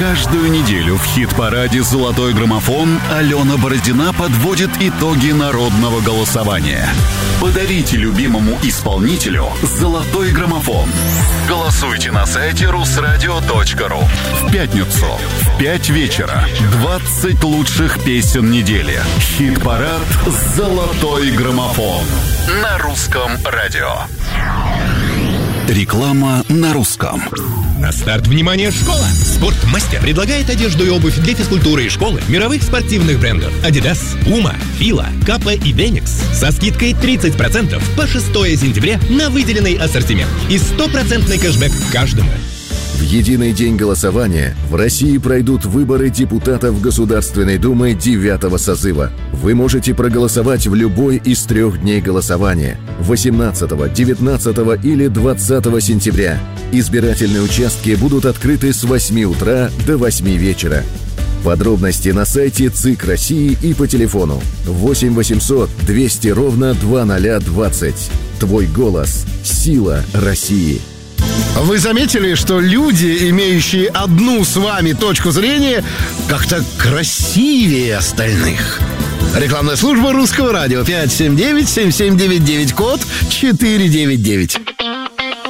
Каждую неделю в хит-параде «Золотой граммофон» Алена Бородина подводит итоги народного голосования. Подарите любимому исполнителю «Золотой граммофон». Голосуйте на сайте rusradio.ru. В пятницу в 5 вечера 20 лучших песен недели. Хит-парад «Золотой граммофон» на русском радио. Реклама на русском. На старт, внимание, школа! Спортмастер предлагает одежду и обувь для физкультуры и школы мировых спортивных брендов Adidas, Puma, Fila, Kappa и Denix со скидкой 30% по 6 сентября на выделенный ассортимент и 100% кэшбэк каждому. В единый день голосования в России пройдут выборы депутатов Государственной Думы 9-го созыва. Вы можете проголосовать в любой из 3 дней голосования – 18, 19 или 20 сентября. Избирательные участки будут открыты с 8 утра до 8 вечера. Подробности на сайте ЦИК России и по телефону 8 800 200 ровно 2020. Твой голос – сила России. Вы заметили, что люди, имеющие одну с вами точку зрения, как-то красивее остальных? Рекламная служба Русского радио 579-7799, код 499.